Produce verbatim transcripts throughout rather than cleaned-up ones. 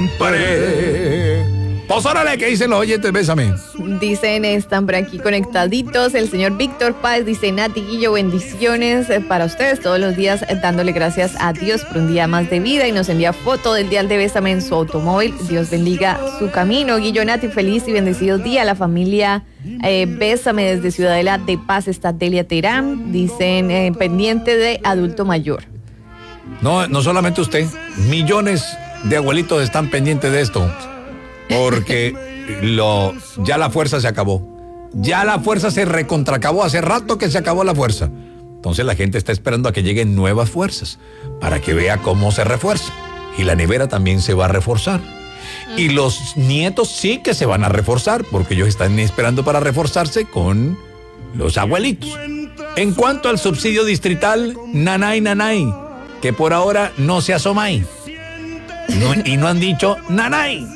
siempre. Pues órale, ¿qué dicen los oyentes? Bésame. Dicen, están por aquí conectaditos. El señor Víctor Páez dice, Nati, Guillo, bendiciones para ustedes todos los días, dándole gracias a Dios por un día más de vida, y nos envía foto del dial de Bésame en su automóvil. Dios bendiga su camino. Guillo, Nati, feliz y bendecido día. La familia eh, Bésame desde Ciudadela de Paz está Delia Terán. Dicen, eh, pendiente de adulto mayor. No, no solamente usted, millones de abuelitos están pendientes de esto. Porque lo, ya la fuerza se acabó. Ya la fuerza se recontracabó. Hace rato que se acabó la fuerza. Entonces la gente está esperando a que lleguen nuevas fuerzas para que vea cómo se refuerza. Y la nevera también se va a reforzar. Y los nietos sí que se van a reforzar, porque ellos están esperando para reforzarse con los abuelitos. En cuanto al subsidio distrital, nanay, nanay, que por ahora no se asomay. No, y no han dicho nanay.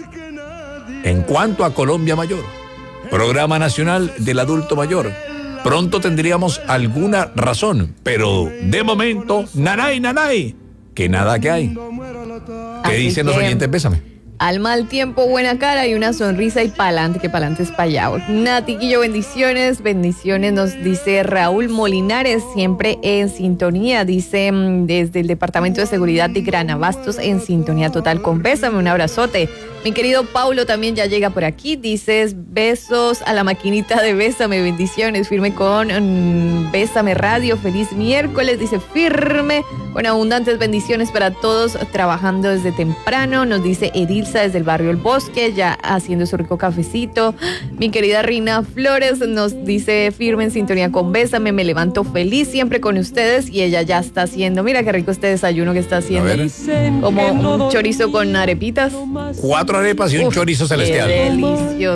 En cuanto a Colombia Mayor, Programa Nacional del Adulto Mayor, pronto tendríamos alguna razón, pero de momento, nanay, nanay, que nada que hay. ¿Qué Así dicen los que, oyentes? Bésame. al mal tiempo, buena cara y una sonrisa y pa'lante, que pa'lante es pa' allá. Nati, Guillo, bendiciones, bendiciones, nos dice Raúl Molinares, siempre en sintonía, dice mm, desde el Departamento de Seguridad de Gran Abastos, en sintonía total con Bésame, un abrazote. Mi querido Paulo también ya llega por aquí, dices besos a la maquinita de Bésame, bendiciones, firme con mm, Bésame Radio, feliz miércoles, dice firme, con abundantes bendiciones para todos, trabajando desde temprano, nos dice Edilza desde el barrio El Bosque, ya haciendo su rico cafecito. Mi querida Rina Flores nos dice firme en sintonía con Bésame, me levanto feliz siempre con ustedes, y ella ya está haciendo, mira qué rico este desayuno que está haciendo, como un chorizo con arepitas. Cuatro arepas y un Uf, chorizo celestial. Qué delicioso.